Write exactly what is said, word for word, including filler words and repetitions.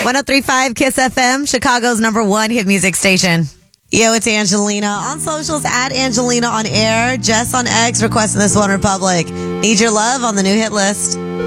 oh three point five Kiss F M, Chicago's number one hit music station. Yo, it's Angelina. On socials, at Angelina on air. Jess on X requesting this one, Republic. Need Your Love on the new hit list.